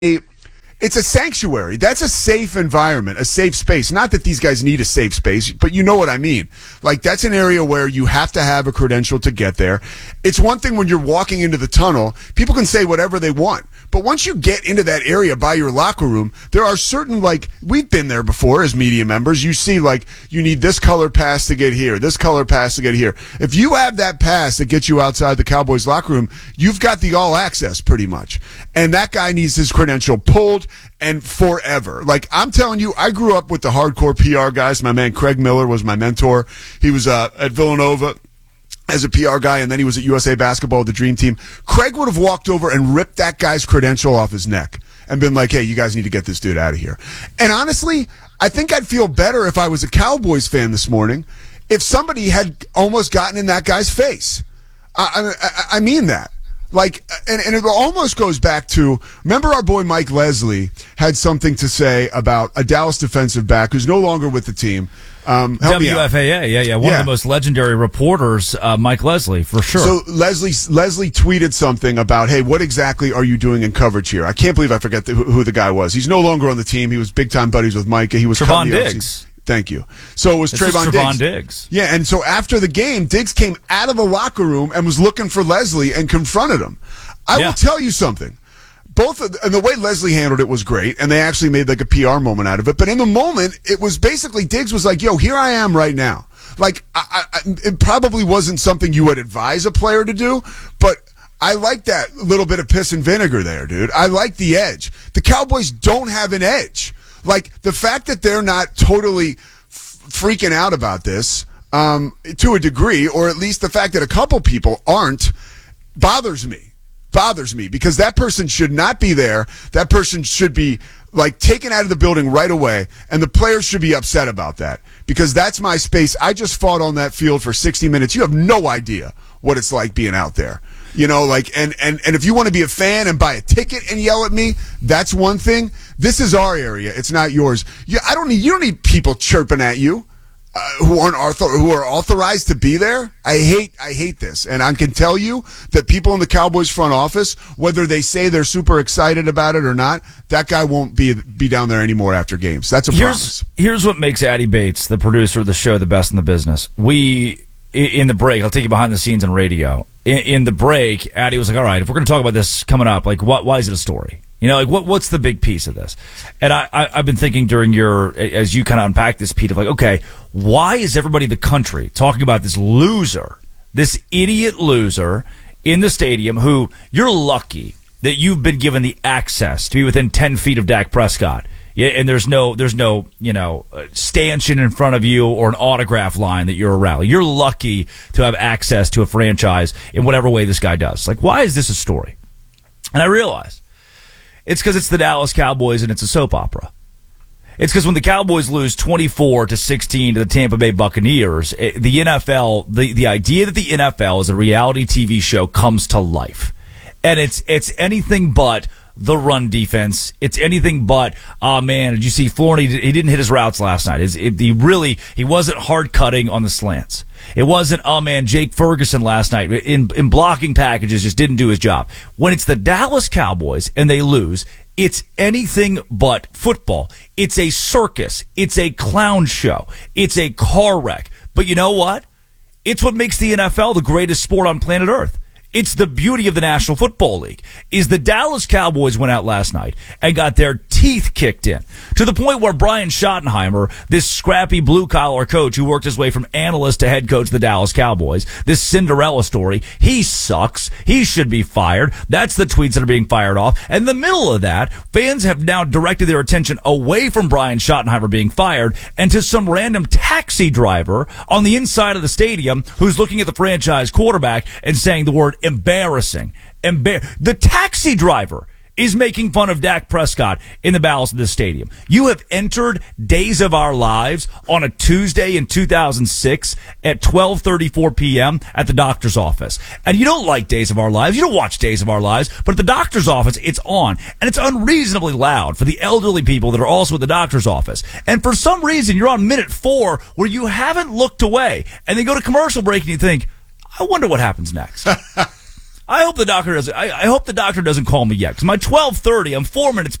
it's a sanctuary. That's a safe environment, a safe space. Not that these guys need a safe space, but you know what I mean. Like, that's an area where you have to have a credential to get there. It's one thing when you're walking into the tunnel, people can say whatever they want. But once you get into that area by your locker room, there are certain, like, we've been there before as media members. You see, like, you need this color pass to get here, this color pass to get here. If you have that pass that gets you outside the Cowboys locker room, you've got the all access pretty much. And that guy needs his credential pulled and forever. Like, I'm telling you, I grew up with the hardcore PR guys. My man Craig Miller was my mentor. He was at Villanova as a PR guy, and then he was at USA Basketball with the Dream Team. Craig would have walked over and ripped that guy's credential off his neck and been like, hey, you guys need to get this dude out of here. And honestly, I think I'd feel better if I was a Cowboys fan this morning if somebody had almost gotten in that guy's face. I mean that. Like, and it almost goes back to, remember our boy Mike Leslie had something to say about a Dallas defensive back who's no longer with the team. WFAA, one of the most legendary reporters, Mike Leslie, for sure. So Leslie tweeted something about, hey, what exactly are you doing in coverage here? I can't believe I forget who the guy was. He's no longer on the team. He was big-time buddies with Mike. He was Trevon Diggs. Thank you. So it was Trevon Diggs. Yeah, and so after the game, Diggs came out of the locker room and was looking for Leslie and confronted him. I will tell you something. And the way Leslie handled it was great, and they actually made like a PR moment out of it. But in the moment, it was basically Diggs was like, yo, here I am right now. Like, it probably wasn't something you would advise a player to do, but I like that little bit of piss and vinegar there, dude. I like the edge. The Cowboys don't have an edge. Like, the fact that they're not totally freaking out about this, to a degree, or at least the fact that a couple people aren't, bothers me because that person should not be there. That person should be, like, taken out of the building right away, and the players should be upset about that because that's my space. I just fought on that field for 60 minutes. You have no idea what it's like being out there. You know, like, and if you want to be a fan and buy a ticket and yell at me, that's one thing. This is our area. It's not yours. You don't need people chirping at you, who are authorized to be there. I hate this. And I can tell you that people in the Cowboys front office, whether they say they're super excited about it or not, that guy won't be down there anymore after games. That's a promise. Here's what makes Addy Bates, the producer of the show, the best in the business. In the break, I'll take you behind the scenes on radio. In the break, Addy was like, all right, if we're going to talk about this coming up, like, why is it a story? You know, like, what's the big piece of this? And I've been thinking as you kind of unpack this, Pete, of like, okay, why is everybody in the country talking about this loser, this idiot loser in the stadium who you're lucky that you've been given the access to be within 10 feet of Dak Prescott? Yeah, and there's no, stanchion in front of you or an autograph line that you're around. You're lucky to have access to a franchise in whatever way this guy does. Like, why is this a story? And I realize it's because it's the Dallas Cowboys and it's a soap opera. It's because when the Cowboys lose 24-16 to the Tampa Bay Buccaneers, the NFL, the idea that the NFL is a reality TV show comes to life. And it's anything but the run defense. It's anything but, oh man, did you see Flournoy? He didn't hit his routes last night. He wasn't hard cutting on the slants. It wasn't, oh man, Jake Ferguson last night in blocking packages just didn't do his job. When it's the Dallas Cowboys and they lose, it's anything but football. It's a circus. It's a clown show. It's a car wreck. But you know what? It's what makes the NFL the greatest sport on planet Earth. It's the beauty of the National Football League. Is the Dallas Cowboys went out last night and got their teeth kicked in to the point where Brian Schottenheimer, this scrappy blue-collar coach who worked his way from analyst to head coach of the Dallas Cowboys, this Cinderella story, he sucks. He should be fired. That's the tweets that are being fired off. And in the middle of that, fans have now directed their attention away from Brian Schottenheimer being fired and to some random taxi driver on the inside of the stadium who's looking at the franchise quarterback and saying the word embarrassing. The taxi driver is making fun of Dak Prescott in the bowels of this stadium. You have entered Days of Our Lives on a Tuesday in 2006 at 12:34 p.m. at the doctor's office. And you don't like Days of Our Lives. You don't watch Days of Our Lives. But at the doctor's office, it's on. And it's unreasonably loud for the elderly people that are also at the doctor's office. And for some reason, you're on minute 4 where you haven't looked away. And they go to commercial break and you think, I wonder what happens next. I hope the doctor doesn't. I hope the doctor doesn't call me yet, because my 12:30. I'm 4 minutes